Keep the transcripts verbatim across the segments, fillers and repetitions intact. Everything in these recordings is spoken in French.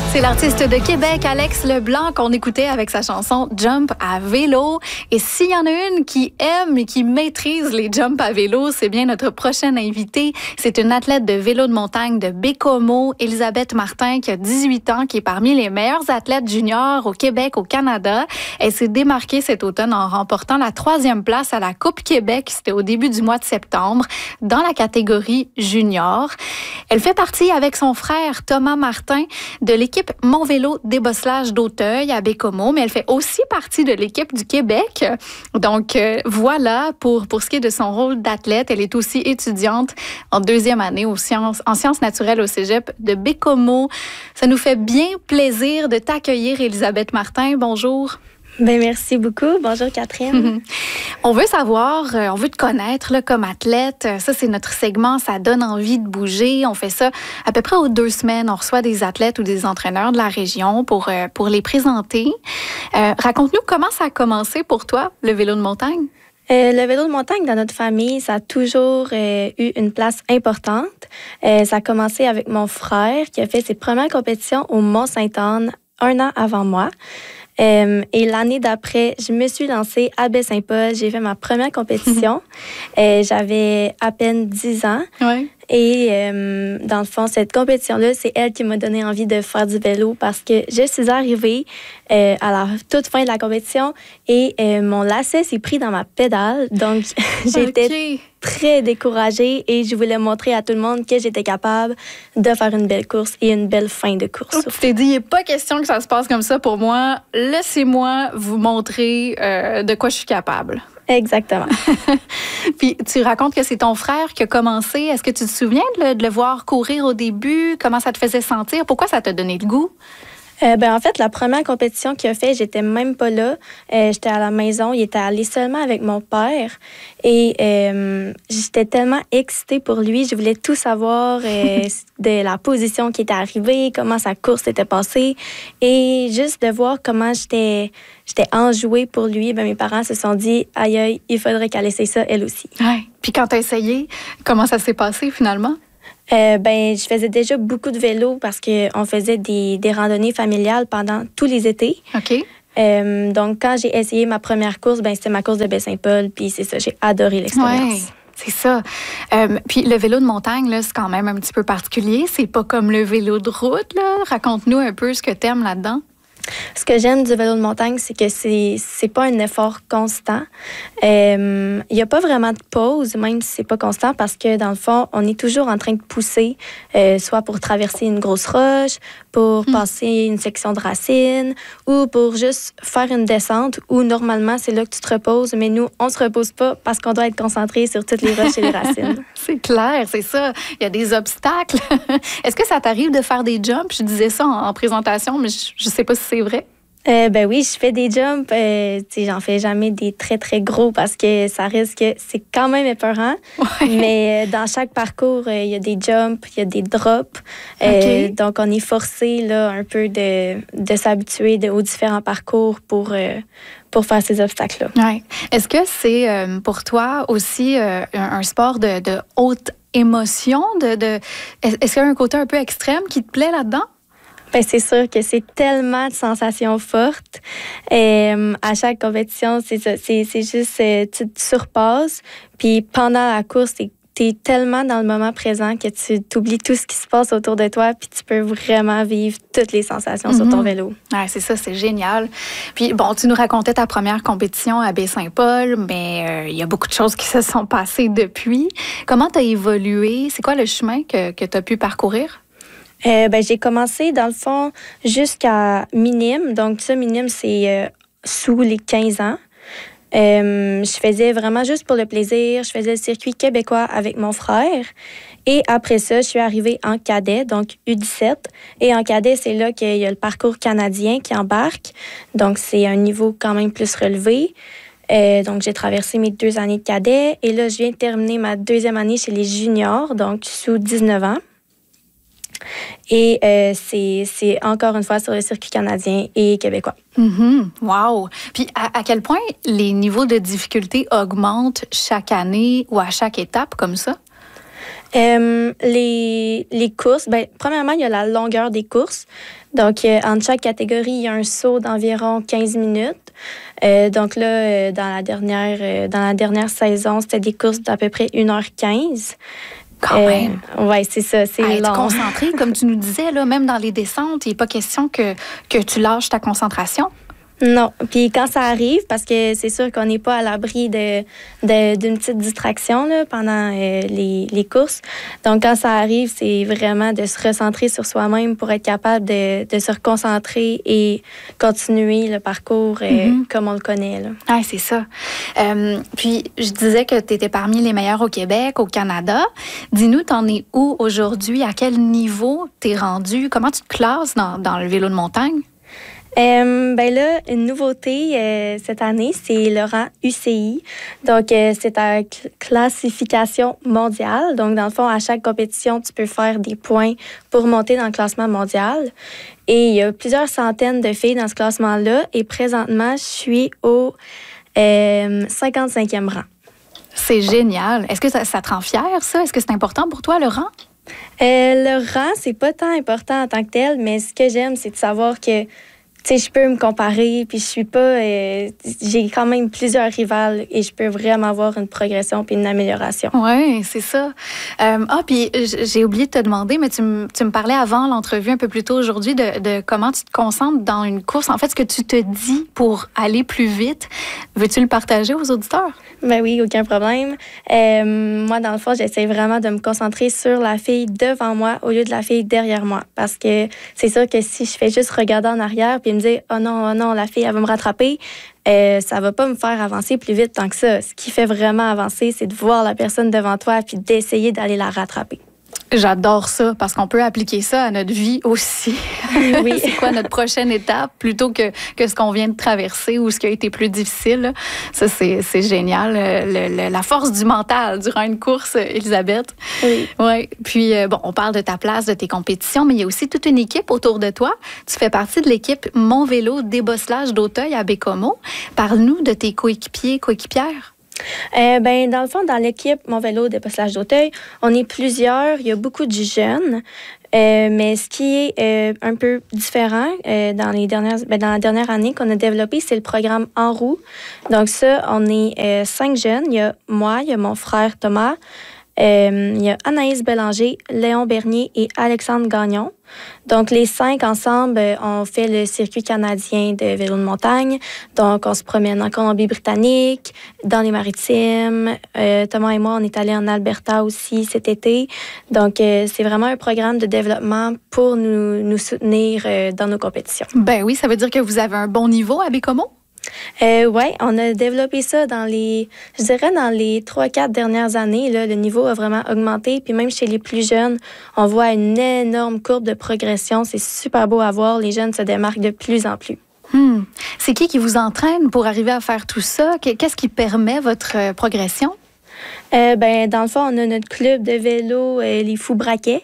C'est l'artiste de Québec, Alex Leblanc, qu'on écoutait avec sa chanson « Jump à vélo ». Et s'il y en a une qui aime et qui maîtrise les jumps à vélo, c'est bien notre prochaine invitée. C'est une athlète de vélo de montagne de Baie-Comeau, Elisabeth Martin, qui a dix-huit ans, qui est parmi les meilleures athlètes juniors au Québec, au Canada. Elle s'est démarquée cet automne en remportant la troisième place à la Coupe Québec. C'était au début du mois de septembre, dans la catégorie junior. Elle fait partie, avec son frère Thomas Martin, de l'équipe Mon Vélo débosselage d'Auteuil à Baie-Comeau, mais elle fait aussi partie de l'équipe du Québec. Donc euh, voilà, pour, pour ce qui est de son rôle d'athlète, elle est aussi étudiante en deuxième année aux sciences, en sciences naturelles au Cégep de Baie-Comeau. Ça nous fait bien plaisir de t'accueillir, Elisabeth Martin. Bonjour. Ben merci beaucoup. Bonjour Catherine. On veut savoir, on veut te connaître là, comme athlète. Ça, c'est notre segment, ça donne envie de bouger. On fait ça à peu près aux deux semaines. On reçoit des athlètes ou des entraîneurs de la région pour, pour les présenter. Euh, raconte-nous comment ça a commencé pour toi, le vélo de montagne? Euh, le vélo de montagne dans notre famille, ça a toujours euh, eu une place importante. Euh, ça a commencé avec mon frère qui a fait ses premières compétitions au Mont-Sainte-Anne un an avant moi. Euh, et l'année d'après, je me suis lancée à Baie-Saint-Paul. J'ai fait ma première compétition. euh, j'avais à peine dix ans. Ouais. Et euh, dans le fond, cette compétition-là, c'est elle qui m'a donné envie de faire du vélo parce que je suis arrivée euh, à la toute fin de la compétition et euh, mon lacet s'est pris dans ma pédale. Donc, j'étais okay. très découragée et je voulais montrer à tout le monde que j'étais capable de faire une belle course et une belle fin de course. Tu t'es dit, il n'est pas question que ça se passe comme ça pour moi. Laissez-moi vous montrer euh, de quoi je suis capable. Exactement. Puis tu racontes que c'est ton frère qui a commencé. Est-ce que tu te souviens de le, de le voir courir au début? Comment ça te faisait sentir? Pourquoi ça t'a donné le goût? Euh, ben, en fait, la première compétition qu'il a fait, j'étais même pas là. Euh, j'étais à la maison. Il était allé seulement avec mon père. Et euh, j'étais tellement excitée pour lui. Je voulais tout savoir euh, de la position qui était arrivée, comment sa course était passée. Et juste de voir comment j'étais, j'étais enjouée pour lui, ben, mes parents se sont dit « Aïe, aïe, il faudrait qu'elle essaie ça, elle aussi. » Ouais. Puis quand t'as essayé, comment ça s'est passé finalement? Euh, ben, je faisais déjà beaucoup de vélo parce qu'on faisait des, des randonnées familiales pendant tous les étés. OK. Euh, donc, quand j'ai essayé ma première course, ben, c'était ma course de Baie-Saint-Paul. Puis c'est ça, j'ai adoré l'expérience. Ouais, c'est ça. Euh, puis le vélo de montagne, là, c'est quand même un petit peu particulier. C'est pas comme le vélo de route, là. Raconte-nous un peu ce que t'aimes là-dedans. Ce que j'aime du vélo de montagne, c'est que c'est c'est pas un effort constant. Il euh, n'y a pas vraiment de pause, même si c'est pas constant, parce que dans le fond, on est toujours en train de pousser, euh, soit pour traverser une grosse roche, pour mmh. passer une section de racines, ou pour juste faire une descente où normalement c'est là que tu te reposes, mais nous, on se repose pas parce qu'on doit être concentré sur toutes les roches et les racines. C'est clair, c'est ça. Il y a des obstacles. Est-ce que ça t'arrive de faire des jumps? Je disais ça en, en présentation, mais je, je sais pas si c'est vrai. Euh, ben oui, je fais des jumps. Euh, j'en fais jamais des très, très gros parce que ça risque... C'est quand même épeurant. Ouais. Mais euh, dans chaque parcours, il euh, y a des jumps, il y a des drops. Euh, okay. Donc, on est forcé là, un peu de, de s'habituer de, aux différents parcours pour, euh, pour faire ces obstacles-là. Ouais. Est-ce que c'est euh, pour toi aussi euh, un, un sport de, de haute émotion? De, de... Est-ce qu'il y a un côté un peu extrême qui te plaît là-dedans? Ben, c'est sûr que c'est tellement de sensations fortes. Euh, à chaque compétition, c'est ça. C'est, c'est juste, euh, tu te surpasses. Puis pendant la course, t'es, t'es tellement dans le moment présent que tu t'oublies tout ce qui se passe autour de toi. Puis tu peux vraiment vivre toutes les sensations mm-hmm. sur ton vélo. Ouais, c'est ça, c'est génial. Puis bon, tu nous racontais ta première compétition à Baie-Saint-Paul, mais il euh, y a beaucoup de choses qui se sont passées depuis. Comment tu as évolué? C'est quoi le chemin que, que tu as pu parcourir? Euh, ben, j'ai commencé, dans le fond, jusqu'à minime. Donc, ça, minime, c'est euh, sous les quinze ans. Euh, je faisais vraiment juste pour le plaisir. Je faisais le circuit québécois avec mon frère. Et après ça, je suis arrivée en cadet, donc U dix-sept. Et en cadet, c'est là qu'il y a le parcours canadien qui embarque. Donc, c'est un niveau quand même plus relevé. Euh, donc, j'ai traversé mes deux années de cadet. Et là, je viens de terminer ma deuxième année chez les juniors, donc sous dix-neuf ans. Et euh, c'est, c'est encore une fois sur le circuit canadien et québécois. Mm-hmm. Wow! Puis à, à quel point les niveaux de difficulté augmentent chaque année ou à chaque étape comme ça? Euh, les, les courses, ben, premièrement, il y a la longueur des courses. Donc, euh, entre chaque catégorie, il y a un saut d'environ quinze minutes. Euh, donc là, euh, dans, la dernière, euh, dans la dernière saison, c'était des courses d'à peu près une heure quinze. Quand euh, même. Oui, c'est ça, c'est à long. Être concentré, comme tu nous disais, là, même dans les descentes, il n'est pas question que, que tu lâches ta concentration. Non. Puis quand ça arrive, parce que c'est sûr qu'on n'est pas à l'abri de, de, d'une petite distraction là, pendant euh, les, les courses. Donc, quand ça arrive, c'est vraiment de se recentrer sur soi-même pour être capable de, de se reconcentrer et continuer le parcours euh, mm-hmm. comme on le connaît. Là. Ah, c'est ça. Euh, puis, je disais que tu étais parmi les meilleurs au Québec, au Canada. Dis-nous, t'en es où aujourd'hui? À quel niveau t'es rendu? Comment tu te classes dans, dans le vélo de montagne? Euh, ben là, une nouveauté euh, cette année, c'est le rang U C I. Donc, euh, c'est ta cl- classification mondiale. Donc, dans le fond, à chaque compétition, tu peux faire des points pour monter dans le classement mondial. Et il y a plusieurs centaines de filles dans ce classement-là. Et présentement, je suis au euh, cinquante-cinquième rang. C'est génial. Est-ce que ça, ça te rend fière, ça? Est-ce que c'est important pour toi, le rang? Euh, le rang, c'est pas tant important en tant que tel, mais ce que j'aime, c'est de savoir que tu sais, je peux me comparer, puis je suis pas... Euh, j'ai quand même plusieurs rivales et je peux vraiment avoir une progression puis une amélioration. Oui, c'est ça. Euh, ah, puis j'ai oublié de te demander, mais tu, m- tu me parlais avant l'entrevue un peu plus tôt aujourd'hui de, de comment tu te concentres dans une course. En fait, ce que tu te dis pour aller plus vite, veux-tu le partager aux auditeurs? Ben oui, aucun problème. Euh, moi, dans le fond, j'essaie vraiment de me concentrer sur la fille devant moi au lieu de la fille derrière moi. Parce que c'est sûr que si je fais juste regarder en arrière puis me dire « Oh non, oh non, la fille, elle va me rattraper », euh, ça va pas me faire avancer plus vite tant que ça. Ce qui fait vraiment avancer, c'est de voir la personne devant toi puis d'essayer d'aller la rattraper. J'adore ça parce qu'on peut appliquer ça à notre vie aussi. Oui. C'est quoi notre prochaine étape plutôt que, que ce qu'on vient de traverser ou ce qui a été plus difficile. Ça, c'est, c'est génial. Le, le, la force du mental durant une course, Elisabeth. Oui. Ouais. Puis, euh, bon, on parle de ta place, de tes compétitions, mais il y a aussi toute une équipe autour de toi. Tu fais partie de l'équipe Mon Vélo débosselage d'Auteuil à Bécomo. Parle-nous de tes coéquipiers, coéquipières. Euh, ben, dans le fond, dans l'équipe Mon Vélo débosselage d'Auteuil, on est plusieurs. Il y a beaucoup de jeunes. Euh, mais ce qui est euh, un peu différent euh, dans, les dernières, ben, dans la dernière année qu'on a développé, c'est le programme En roue. Donc ça, on est euh, cinq jeunes. Il y a moi, il y a mon frère Thomas, euh, il y a Anaïs Bélanger, Léon Bernier et Alexandre Gagnon. Donc, les cinq ensemble, euh, on fait le circuit canadien de vélo de montagne. Donc, on se promène en Colombie-Britannique, dans les Maritimes. Euh, Thomas et moi, on est allés en Alberta aussi cet été. Donc, euh, c'est vraiment un programme de développement pour nous, nous soutenir euh, dans nos compétitions. Ben oui, ça veut dire que vous avez un bon niveau à Bécomo? Euh, oui, on a développé ça dans les, je dirais, dans les trois quatre dernières années. Là, le niveau a vraiment augmenté. Puis même chez les plus jeunes, on voit une énorme courbe de progression. C'est super beau à voir. Les jeunes se démarquent de plus en plus. Hmm. C'est qui qui vous entraîne pour arriver à faire tout ça? Qu'est-ce qui permet votre progression? Euh, ben, dans le fond, on a notre club de vélo, euh, les Fous Braquets.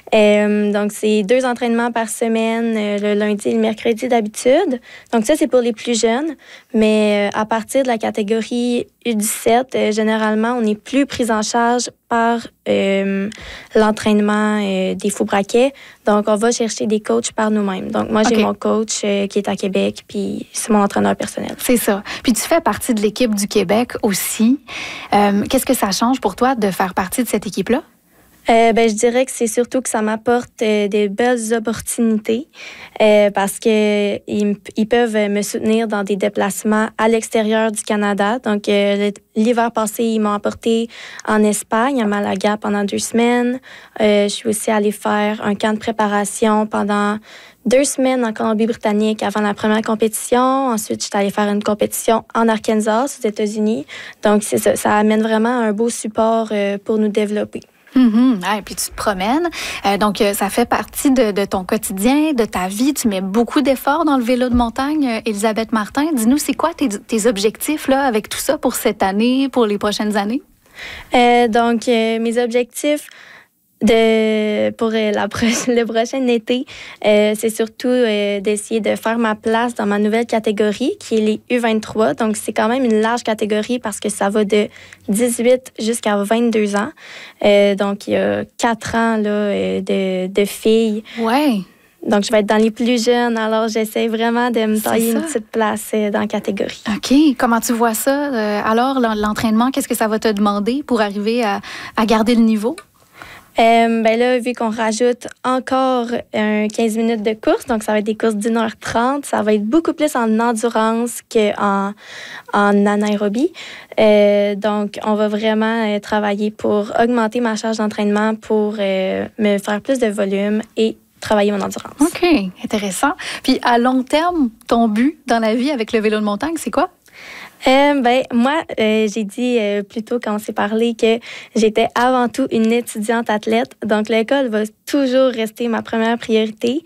Euh, donc, c'est deux entraînements par semaine, euh, le lundi et le mercredi d'habitude. Donc, ça, c'est pour les plus jeunes. Mais euh, à partir de la catégorie U dix-sept, euh, généralement, on n'est plus pris en charge par euh, l'entraînement euh, des Fous Braquets. Donc, on va chercher des coachs par nous-mêmes. Donc, moi, j'ai okay. mon coach euh, qui est à Québec, puis c'est mon entraîneur personnel. C'est ça. Puis, tu fais partie de l'équipe du Québec aussi. Euh, qu'est-ce que ça change pour toi de faire partie de cette équipe-là? Euh, ben, je dirais que c'est surtout que ça m'apporte euh, des belles opportunités euh, parce que ils, ils peuvent me soutenir dans des déplacements à l'extérieur du Canada. Donc, euh, l'hiver passé, ils m'ont apporté en Espagne, à Malaga, pendant deux semaines. Euh, je suis aussi allée faire un camp de préparation pendant deux semaines en Colombie-Britannique avant la première compétition. Ensuite, je suis allée faire une compétition en Arkansas, aux États-Unis. Donc, c'est ça, ça amène vraiment un beau support euh, pour nous développer. Mm-hmm. Ah, et puis tu te promènes. Euh, donc, ça fait partie de, de ton quotidien, de ta vie. Tu mets beaucoup d'efforts dans le vélo de montagne. Elisabeth Martin, dis-nous, c'est quoi tes, tes objectifs là, avec tout ça pour cette année, pour les prochaines années? Euh, donc, euh, mes objectifs, De, pour euh, la pro- le prochain été, euh, c'est surtout euh, d'essayer de faire ma place dans ma nouvelle catégorie, qui est les U vingt-trois. Donc, c'est quand même une large catégorie parce que ça va de dix-huit jusqu'à vingt-deux ans. Euh, donc, il y a quatre ans là, euh, de, de filles. Ouais. Donc, je vais être dans les plus jeunes. Alors, j'essaie vraiment de me C'est tailler ça. une petite place euh, dans la catégorie. OK. Comment tu vois ça? Euh, alors, l'entraînement, qu'est-ce que ça va te demander pour arriver à, à garder le niveau? Euh, ben là, vu qu'on rajoute encore un quinze minutes de course, donc ça va être des courses d'une heure trente, ça va être beaucoup plus en endurance qu'en en anaérobie. Euh, donc, on va vraiment euh, travailler pour augmenter ma charge d'entraînement, pour euh, me faire plus de volume et travailler mon endurance. OK. Intéressant. Puis, à long terme, ton but dans la vie avec le vélo de montagne, c'est quoi? Euh, ben, moi, euh, j'ai dit euh, plus tôt quand on s'est parlé que j'étais avant tout une étudiante athlète. Donc, l'école va toujours rester ma première priorité.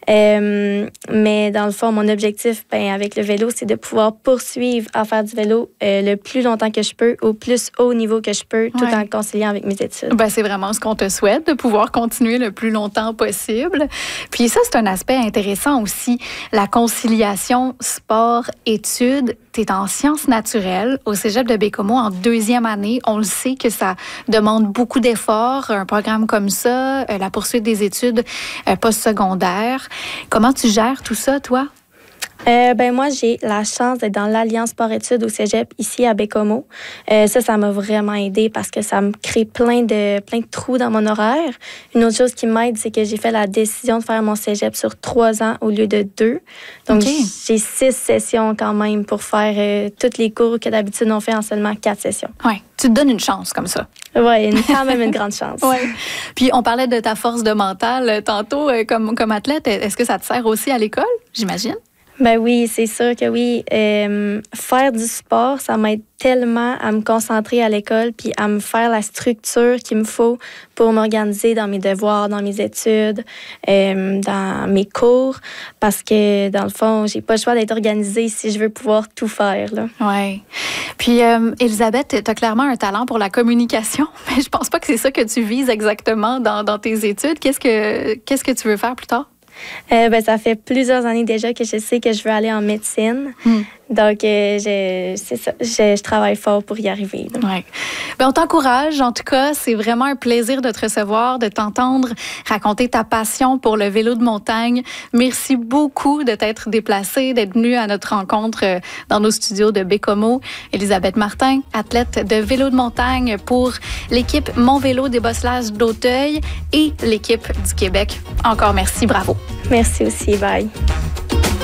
Euh, mais dans le fond, mon objectif ben, avec le vélo, c'est de pouvoir poursuivre à faire du vélo euh, le plus longtemps que je peux, au plus haut niveau que je peux, tout Ouais. en conciliant avec mes études. Ben, c'est vraiment ce qu'on te souhaite, de pouvoir continuer le plus longtemps possible. Puis ça, c'est un aspect intéressant aussi, la conciliation sport-études. Tu es en sciences naturelles au Cégep de Baie-Comeau en deuxième année. On le sait que ça demande beaucoup d'efforts, un programme comme ça, euh, la poursuite des études euh, postsecondaires. Comment tu gères tout ça, toi? Euh, ben moi, j'ai la chance d'être dans l'Alliance Sport-Études au Cégep, ici à Baie-Comeau. Euh, ça, ça m'a vraiment aidé parce que ça me crée plein de, plein de trous dans mon horaire. Une autre chose qui m'aide, c'est que j'ai fait la décision de faire mon Cégep sur trois ans au lieu de deux. Donc, Okay. j'ai six sessions quand même pour faire euh, tous les cours que d'habitude on fait en seulement quatre sessions. Oui, tu te donnes une chance comme ça. Oui, quand même une grande chance. Ouais. Puis on parlait de ta force de mental euh, tantôt euh, comme, comme athlète. Est-ce que ça te sert aussi à l'école, j'imagine? Ben oui, c'est sûr que oui. Euh, faire du sport, ça m'aide tellement à me concentrer à l'école puis à me faire la structure qu'il me faut pour m'organiser dans mes devoirs, dans mes études, euh, dans mes cours. Parce que, dans le fond, j'ai pas le choix d'être organisée si je veux pouvoir tout faire, là. Oui. Puis, euh, Elisabeth, tu as clairement un talent pour la communication, mais je pense pas que c'est ça que tu vises exactement dans, dans tes études. Qu'est-ce que, qu'est-ce que tu veux faire plus tard? Euh, ben, ça fait plusieurs années déjà que je sais que je veux aller en médecine. Mm. Donc, euh, je, c'est ça, je, je travaille fort pour y arriver. Oui. Ben, on t'encourage. En tout cas, c'est vraiment un plaisir de te recevoir, de t'entendre raconter ta passion pour le vélo de montagne. Merci beaucoup de t'être déplacée, d'être venue à notre rencontre euh, dans nos studios de Baie-Comeau. Elisabeth Martin, athlète de vélo de montagne pour l'équipe Mon Vélo des Bosselages d'Auteuil et l'équipe du Québec. Encore merci, bravo. Merci aussi, bye.